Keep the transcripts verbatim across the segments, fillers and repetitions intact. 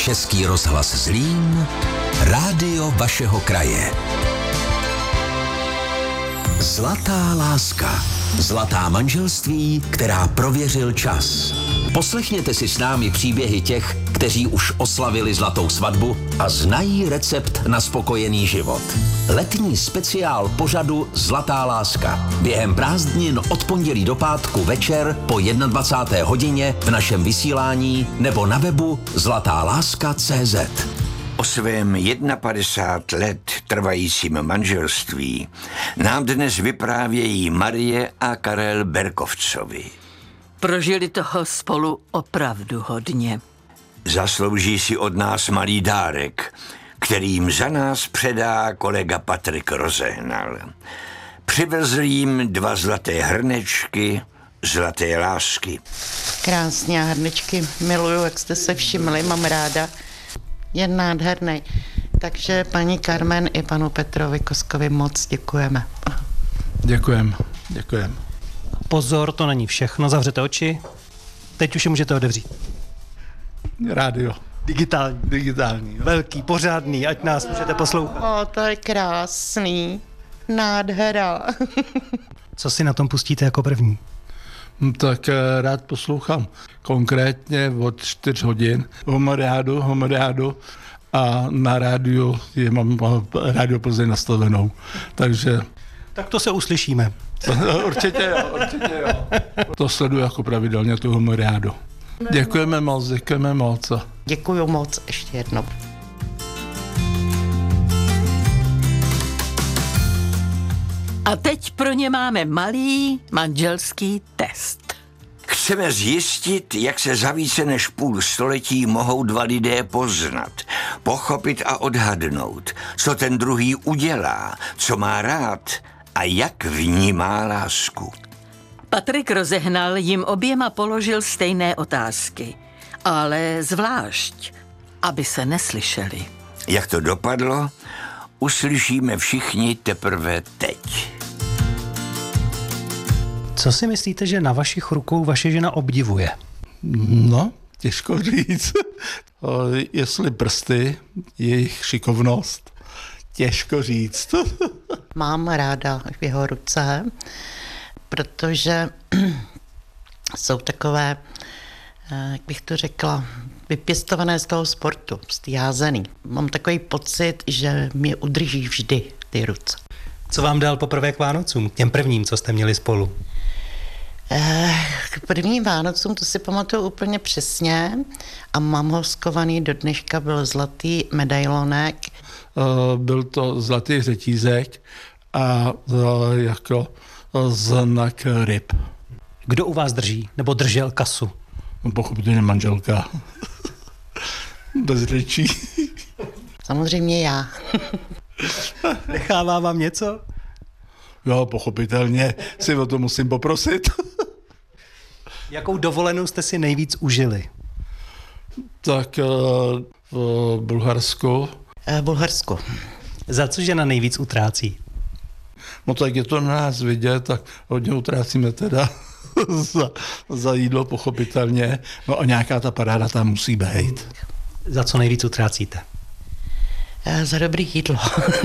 Český rozhlas Zlín, rádio vašeho kraje. Zlatá láska. Zlatá manželství, která prověřil čas. Poslechněte si s námi příběhy těch, kteří už oslavili zlatou svatbu a znají recept na spokojený život. Letní speciál pořadu Zlatá láska. Během prázdnin od pondělí do pátku večer po dvacáté jedné hodině v našem vysílání nebo na webu zlatá láska tečka cé zet. O svém padesát let trvajícím manželství nám dnes vyprávějí Marie a Karel Berkovcovi. Prožili toho spolu opravdu hodně. Zaslouží si od nás malý dárek, kterým za nás předá kolega Patrik Rozehnal. Přivezl jim dva zlaté hrnečky, zlaté lásky. Krásně, hrnečky miluju, jak jste se všimli, mám ráda. Je nádherný. Takže paní Carmen i panu Petrovi Koskovi moc děkujeme. Děkujem, děkujem. Pozor, to není všechno, zavřete oči. Teď už je můžete otevřít. Rádio. Digitální. Digitální. Jo. Velký, pořádný, ať nás můžete poslouchat. O, to je krásný. Nádhera. Co si na tom pustíte jako první? Tak rád poslouchám. Konkrétně od čtyř hodin homoriádu, homoriádu a na rádiu je mám rádio Plzeň nastavenou. Takže... Tak to se uslyšíme. Určitě jo, určitě jo. To sleduju jako pravidelně tu homoriádu. Děkujeme moc, děkujeme moc. Děkuju moc ještě jednou. A teď pro ně máme malý manželský test. Chceme zjistit, jak se za více než půl století mohou dva lidé poznat, pochopit a odhadnout, co ten druhý udělá, co má rád a jak vnímá lásku. Patrik Rozehnal jim oběma položil stejné otázky, ale zvlášť, aby se neslyšeli. Jak to dopadlo, uslyšíme všichni teprve teď. Co si myslíte, že na vašich rukou vaše žena obdivuje? No, těžko říct. Jestli prsty, jejich šikovnost, těžko říct. Mám ráda v jeho ruce, protože jsou takové, jak bych to řekla, vypěstované z toho sportu, z té házený. Mám takový pocit, že mě udrží vždy ty ruce. Co vám dal poprvé k Vánocům, k těm prvním, co jste měli spolu? K prvním Vánocům, to si pamatuju úplně přesně a mám ho skovaný do dneška, byl zlatý medailonek. Byl to zlatý řetízek a jako znak ryb. Kdo u vás drží, nebo držel kasu? No, pochopitelně manželka. Bez řečí. Samozřejmě já. Nechává vám něco? Jo, pochopitelně si o to musím poprosit. Jakou dovolenou jste si nejvíc užili? Tak v Bulharsku. V Bulharsku. Za co žena nejvíc utrácí? No tak je to na nás vidět, tak hodně utrácíme teda za, za jídlo, pochopitelně. No a nějaká ta paráda tam musí být. Za co nejvíc utrácíte? Za dobrý jídlo.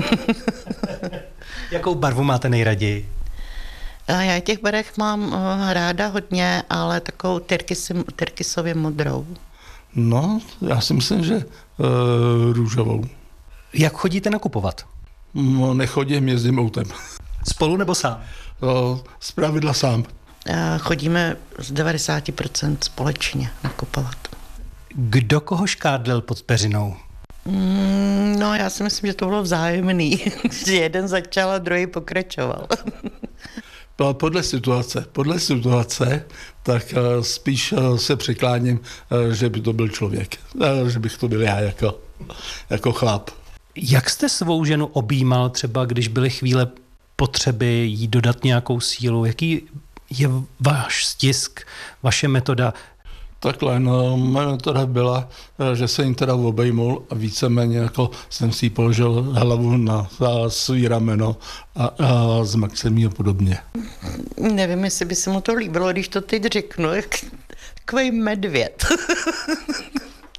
Jakou barvu máte nejraději? Já těch barech mám ráda hodně, ale takovou tyrkysově modrou. No, já si myslím, že uh, růžovou. Jak chodíte nakupovat? No, nechodím, jezdím autem. Spolu nebo sám? Uh, zpravidla sám. Chodíme z devadesát procent společně nakupovat. Kdo koho škádlil pod peřinou? Mm, no, já si myslím, že to bylo vzájemný. Že jeden začal a druhý pokračoval. Podle situace, podle situace, tak spíš se přikláním, že by to byl člověk. Že bych to byl já jako, jako chlap. Jak jste svou ženu objímal třeba, když byly chvíle potřeby jí dodat nějakou sílu? Jaký je váš stisk, vaše metoda? Takhle, no, moje metoda byla, že jsem jim teda obejmul a víceméně jako jsem si položil hlavu na svý rameno a, a zmak jsem jí a podobně. Nevím, jestli by se mu to líbilo, když to teď řeknu, jak takovej medvěd.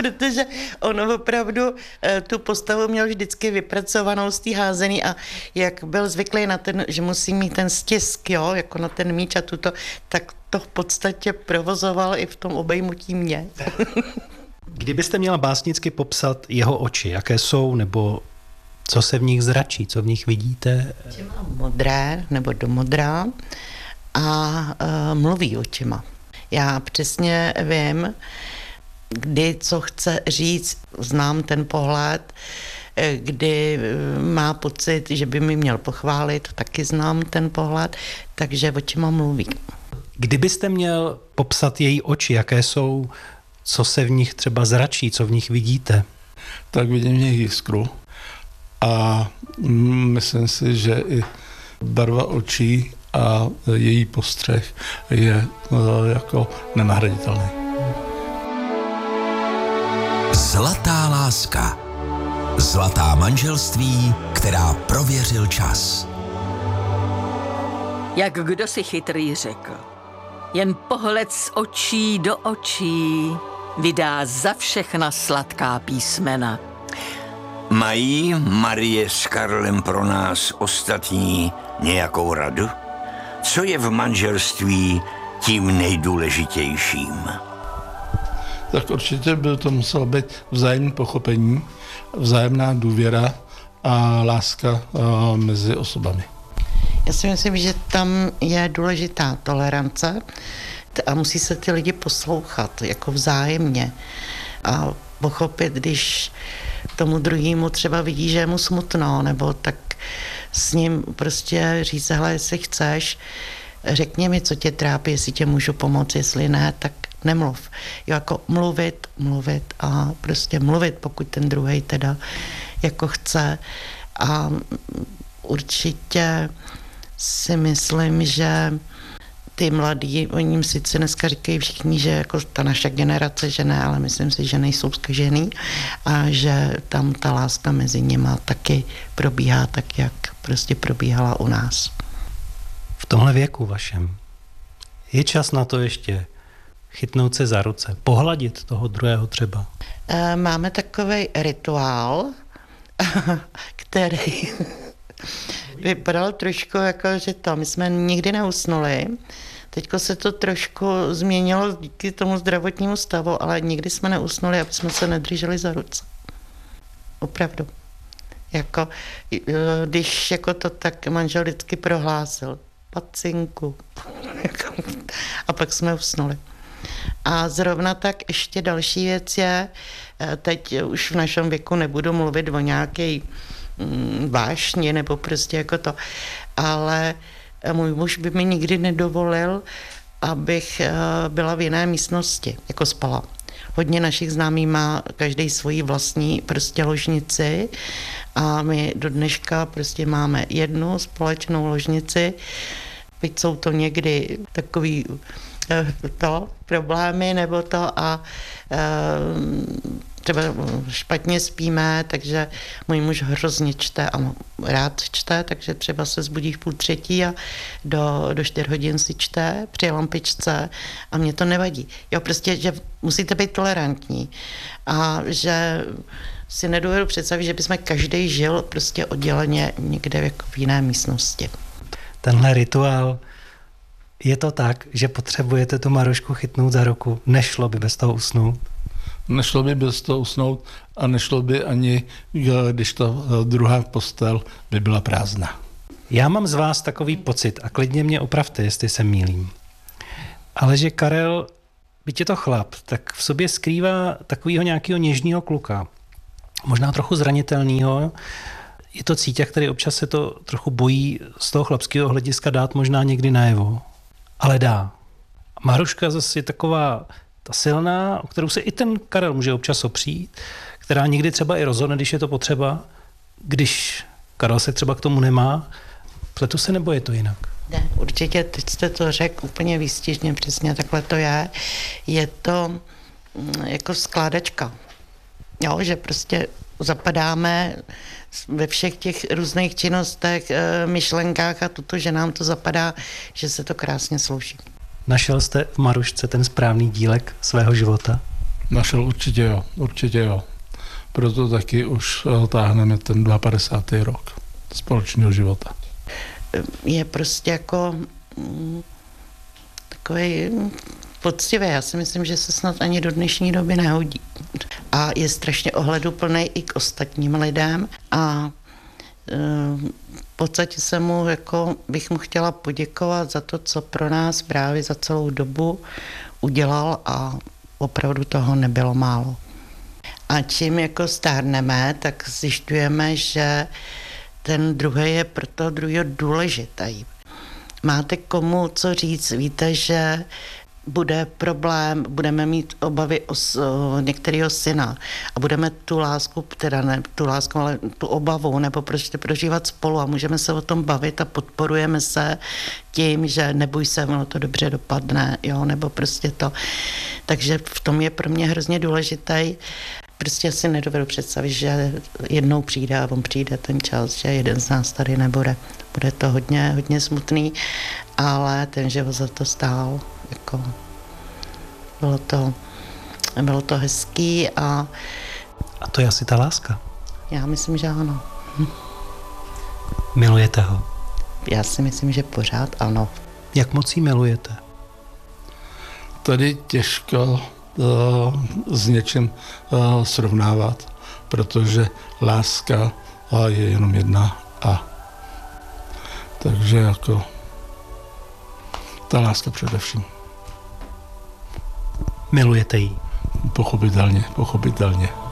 protože on opravdu tu postavu měl vždycky vypracovanou z té házený a jak byl zvyklý na ten, že musí mít ten stisk, jo, jako na ten míč a tuto, tak to v podstatě provozoval i v tom obejmutí mě. Kdybyste měla básnicky popsat jeho oči, jaké jsou, nebo co se v nich zračí, co v nich vidíte? Oči má modré nebo do modrá a uh, mluví očima. Já přesně vím, kdy co chce říct, znám ten pohled, kdy má pocit, že by mi měl pochválit, taky znám ten pohled, takže očima mluví. Kdybyste měl popsat její oči, jaké jsou, co se v nich třeba zračí, co v nich vidíte? Tak vidím v nich jiskru a myslím si, že i barva očí a její postřeh je jako nenahraditelný. Zlatá láska. Zlatá manželství, která prověřil čas. Jak kdo si chytrý řekl, jen pohled z očí do očí vydá za všechna sladká písmena. Mají Marie s Karlem pro nás ostatní nějakou radu? Co je v manželství tím nejdůležitějším? Tak určitě by to muselo být vzájemné pochopení, vzájemná důvěra a láska mezi osobami. Já si myslím, že tam je důležitá tolerance a musí se ty lidi poslouchat jako vzájemně a pochopit, když tomu druhému třeba vidí, že je mu smutno, nebo tak s ním prostě říct, hele, jestli chceš, řekni mi, co tě trápí, jestli tě můžu pomoct, jestli ne, tak nemluv. Jo, jako mluvit, mluvit a prostě mluvit, pokud ten druhej teda jako chce. A určitě si myslím, že ty mladí, oni jim sice dneska říkají všichni, že jako ta naše generace, že ne, ale myslím si, že nejsou zkažený a že tam ta láska mezi nima taky probíhá tak, jak prostě probíhala u nás. V tomhle věku vašem je čas na to ještě chytnout se za ruce, pohladit toho druhého třeba? Máme takovej rituál, který vypadal trošku jako, že to, my jsme nikdy neusnuli. Teďko se to trošku změnilo díky tomu zdravotnímu stavu, ale nikdy jsme neusnuli, aby jsme se nedrželi za ruce. Opravdu. Jako, když jako to tak manžel vždycky prohlásil, pacinku. A pak jsme usnuli. A zrovna tak ještě další věc je, teď už v našem věku nebudu mluvit o nějaké vášni nebo prostě jako to, ale můj muž by mi nikdy nedovolil, abych byla v jiné místnosti, jako spala. Hodně našich známých má každý svoji vlastní prostě ložnici a my do dneška prostě máme jednu společnou ložnici, byť jsou to někdy takový to problémy nebo to a třeba špatně spíme, takže můj muž hrozně čte a rád čte, takže třeba se zbudí v půl třetí a do, do čtyř hodin si čte při lampičce a mě to nevadí. Jo, prostě, že musíte být tolerantní a že si nedovedu představit, že bychom každý žil prostě odděleně někde jako v jiné místnosti. Tenhle rituál, je to tak, že potřebujete tu Marušku chytnout za ruku, nešlo by bez toho usnout? Nešlo by bez toho usnout a nešlo by ani, když ta druhá postel by byla prázdná. Já mám z vás takový pocit, a klidně mě opravte, jestli se mýlím, ale že Karel, byť je to chlap, tak v sobě skrývá takového nějakého něžného kluka, možná trochu zranitelného. Je to cíťa, který občas se to trochu bojí z toho chlapského hlediska dát možná někdy najevo, ale dá. Maruška zase je taková ta silná, o kterou se i ten Karel může občas opřít, která někdy třeba i rozhodne, když je to potřeba, když Karel se třeba k tomu nemá. Pletu se, nebo je to jinak? Ne, určitě, teď jste to řekl úplně výstižně, přesně takhle to je. Je to jako skládačka. Jo, že prostě zapadáme ve všech těch různých činnostech, myšlenkách a tuto, že nám to zapadá, že se to krásně slouží. Našel jste v Marušce ten správný dílek svého života? Našel určitě jo, určitě jo. Proto taky už táhneme ten padesátý druhý rok společného života. Je prostě jako mm, takový poctivý. Já si myslím, že se snad ani do dnešní doby nehodí. A je strašně ohleduplný i k ostatním lidem a v podstatě se mu, jako bych mu chtěla poděkovat za to, co pro nás právě za celou dobu udělal a opravdu toho nebylo málo. A čím jako stárneme, tak zjišťujeme, že ten druhý je pro toho druhého důležitý. Máte komu co říct, víte, že bude problém, budeme mít obavy o, o některého syna a budeme tu lásku, teda ne tu lásku, ale tu obavu, nebo prostě prožívat spolu a můžeme se o tom bavit a podporujeme se tím, že neboj se, ono to dobře dopadne, jo, nebo prostě to. Takže v tom je pro mě hrozně důležitý. Prostě si nedovedu představit, že jednou přijde a on přijde ten čas, že jeden z nás tady nebude. Bude to hodně, hodně smutný, ale ten život za to stál. Jako, bylo to, bylo to hezký a... A to je asi ta láska. Já myslím, že ano. Milujete ho? Já si myslím, že pořád ano. Jak moc jí milujete? Tady těžko uh, s něčím uh, srovnávat, protože láska uh, je jenom jedna a takže jako ta láska především. Milujete ji? Pochopitelně, pochopitelně.